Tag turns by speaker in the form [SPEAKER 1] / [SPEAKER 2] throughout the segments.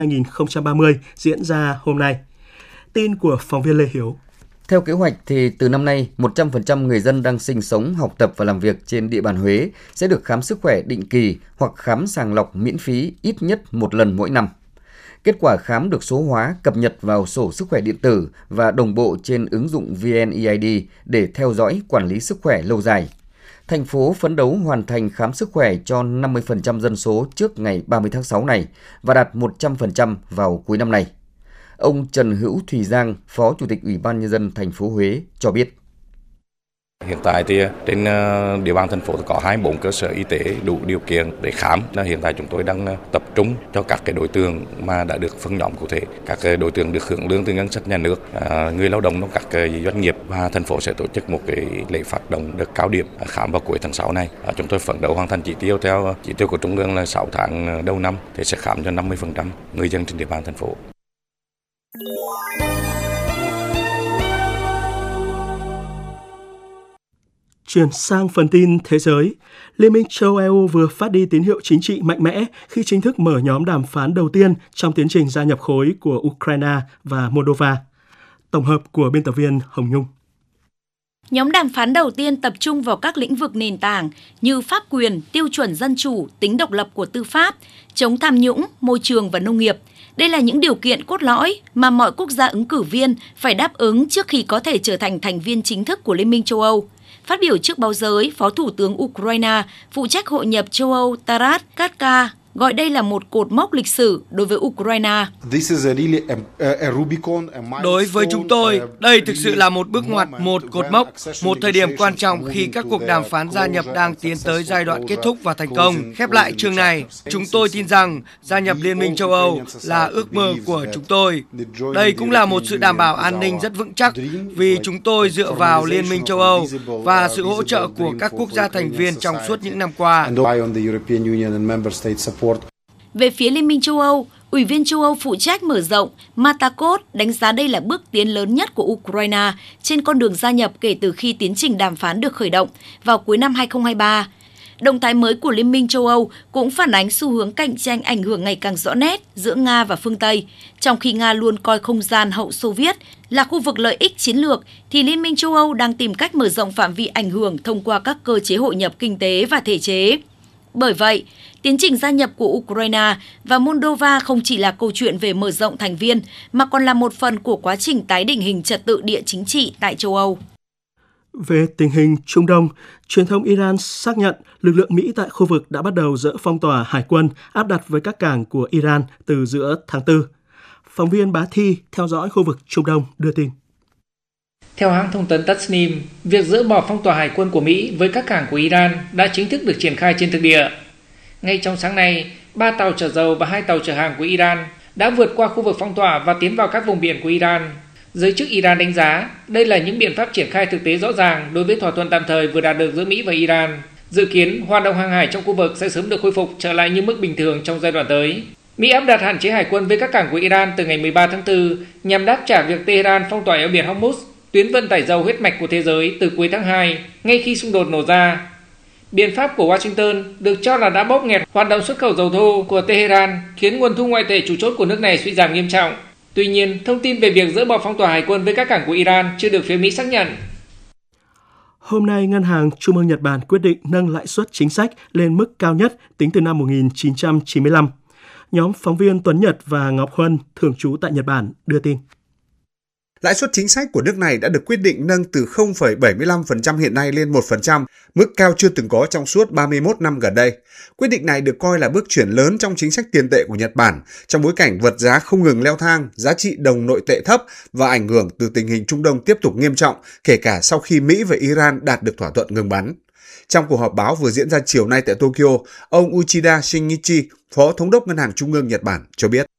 [SPEAKER 1] 2030 diễn ra hôm nay. Tin của phóng viên Lê Hiếu.
[SPEAKER 2] Theo kế hoạch thì từ năm nay, 100% người dân đang sinh sống, học tập và làm việc trên địa bàn Huế sẽ được khám sức khỏe định kỳ hoặc khám sàng lọc miễn phí ít nhất một lần mỗi năm. Kết quả khám được số hóa, cập nhật vào sổ sức khỏe điện tử và đồng bộ trên ứng dụng VNeID để theo dõi, quản lý sức khỏe lâu dài. Thành phố phấn đấu hoàn thành khám sức khỏe cho 50% dân số trước ngày 30 tháng 6 này và đạt 100% vào cuối năm nay. Ông Trần Hữu Thùy Giang, Phó Chủ tịch Ủy ban Nhân dân thành phố Huế cho biết.
[SPEAKER 3] Hiện tại thì trên địa bàn thành phố có 24 cơ sở y tế đủ điều kiện để khám. Hiện tại chúng tôi đang tập trung cho các cái đối tượng mà đã được phân nhóm cụ thể, các cái đối tượng được hưởng lương từ ngân sách nhà nước, người lao động trong các cái doanh nghiệp, và thành phố sẽ tổ chức một cái lễ phát động đợt cao điểm khám vào cuối tháng 6 này. Chúng tôi phấn đấu hoàn thành chỉ tiêu theo chỉ tiêu của Trung ương là 6 tháng đầu năm thì sẽ khám cho 50% người dân trên địa bàn thành phố.
[SPEAKER 1] Chuyển sang phần tin thế giới, Liên minh châu EU vừa phát đi tín hiệu chính trị mạnh mẽ khi chính thức mở nhóm đàm phán đầu tiên trong tiến trình gia nhập khối của Ukraine và Moldova. Tổng hợp của biên tập viên Hồng Nhung.
[SPEAKER 4] Nhóm đàm phán đầu tiên tập trung vào các lĩnh vực nền tảng như pháp quyền, tiêu chuẩn dân chủ, tính độc lập của tư pháp, chống tham nhũng, môi trường và nông nghiệp. Đây là những điều kiện cốt lõi mà mọi quốc gia ứng cử viên phải đáp ứng trước khi có thể trở thành thành viên chính thức của Liên minh châu Âu. Phát biểu trước báo giới, Phó Thủ tướng Ukraine, phụ trách hội nhập châu Âu Taras Katka gọi đây là một cột mốc lịch sử đối với Ukraine.
[SPEAKER 5] Đối với chúng tôi, đây thực sự là một bước ngoặt, một cột mốc, một thời điểm quan trọng khi các cuộc đàm phán gia nhập đang tiến tới giai đoạn kết thúc và thành công. Khép lại chương này, chúng tôi tin rằng gia nhập Liên minh châu Âu là ước mơ của chúng tôi. Đây cũng là một sự đảm bảo an ninh rất vững chắc vì chúng tôi dựa vào Liên minh châu Âu và sự hỗ trợ của các quốc gia thành viên trong suốt những năm qua.
[SPEAKER 4] Về phía Liên minh châu Âu, Ủy viên châu Âu phụ trách mở rộng Matakos đánh giá đây là bước tiến lớn nhất của Ukraine trên con đường gia nhập kể từ khi tiến trình đàm phán được khởi động vào cuối năm 2023. Động thái mới của Liên minh châu Âu cũng phản ánh xu hướng cạnh tranh ảnh hưởng ngày càng rõ nét giữa Nga và phương Tây. Trong khi Nga luôn coi không gian hậu Xô Viết là khu vực lợi ích chiến lược, thì Liên minh châu Âu đang tìm cách mở rộng phạm vi ảnh hưởng thông qua các cơ chế hội nhập kinh tế và thể chế. Bởi vậy, tiến trình gia nhập của Ukraine và Moldova không chỉ là câu chuyện về mở rộng thành viên, mà còn là một phần của quá trình tái định hình trật tự địa chính trị tại châu Âu.
[SPEAKER 1] Về tình hình Trung Đông, truyền thông Iran xác nhận lực lượng Mỹ tại khu vực đã bắt đầu dỡ phong tỏa hải quân áp đặt với các cảng của Iran từ giữa tháng 4. Phóng viên Bá Thi theo dõi khu vực Trung Đông đưa tin.
[SPEAKER 6] Theo hãng thông tấn Tasnim, việc dỡ bỏ phong tỏa hải quân của Mỹ với các cảng của Iran đã chính thức được triển khai trên thực địa. Ngay trong sáng nay, 3 tàu chở dầu và 2 tàu chở hàng của Iran đã vượt qua khu vực phong tỏa và tiến vào các vùng biển của Iran. Giới chức Iran đánh giá đây là những biện pháp triển khai thực tế rõ ràng đối với thỏa thuận tạm thời vừa đạt được giữa Mỹ và Iran. Dự kiến, hoạt động hàng hải trong khu vực sẽ sớm được khôi phục trở lại như mức bình thường trong giai đoạn tới. Mỹ áp đặt hạn chế hải quân với các cảng của Iran từ ngày 13 tháng 4 nhằm đáp trả việc Tehran phong tỏa eo biển Hormuz, tuyến vận tải dầu huyết mạch của thế giới từ cuối tháng 2, ngay khi xung đột nổ ra. Biện pháp của Washington được cho là đã bóp nghẹt hoạt động xuất khẩu dầu thô của Tehran, khiến nguồn thu ngoại tệ chủ chốt của nước này suy giảm nghiêm trọng. Tuy nhiên, thông tin về việc dỡ bỏ phong tỏa hải quân với các cảng của Iran chưa được phía Mỹ xác nhận.
[SPEAKER 1] Hôm nay, Ngân hàng Trung ương Nhật Bản quyết định nâng lãi suất chính sách lên mức cao nhất tính từ năm 1995. Nhóm phóng viên Tuấn Nhật và Ngọc Huân, thường trú tại Nhật Bản, đưa tin.
[SPEAKER 7] Lãi suất chính sách của nước này đã được quyết định nâng từ 0,75% hiện nay lên 1%, mức cao chưa từng có trong suốt 31 năm gần đây. Quyết định này được coi là bước chuyển lớn trong chính sách tiền tệ của Nhật Bản, trong bối cảnh vật giá không ngừng leo thang, giá trị đồng nội tệ thấp và ảnh hưởng từ tình hình Trung Đông tiếp tục nghiêm trọng, kể cả sau khi Mỹ và Iran đạt được thỏa thuận ngừng bắn. Trong cuộc họp báo vừa diễn ra chiều nay tại Tokyo, ông Uchida Shinichi, Phó Thống đốc Ngân hàng Trung ương Nhật Bản, cho biết.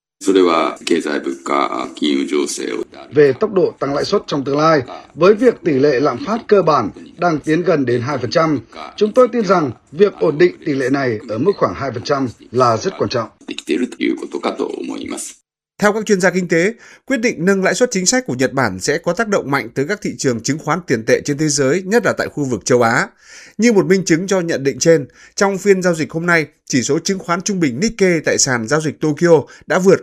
[SPEAKER 8] Về tốc độ tăng lãi suất trong tương lai, với việc tỷ lệ lạm phát cơ bản đang tiến gần đến 2%, chúng tôi tin rằng việc ổn định tỷ lệ này ở mức khoảng 2% là rất quan trọng.
[SPEAKER 7] Theo các chuyên gia kinh tế, quyết định nâng lãi suất chính sách của Nhật Bản sẽ có tác động mạnh tới các thị trường chứng khoán tiền tệ trên thế giới, nhất là tại khu vực châu Á. Như một minh chứng cho nhận định trên, trong phiên giao dịch hôm nay, chỉ số chứng khoán trung bình Nikkei tại sàn giao dịch Tokyo đã vượt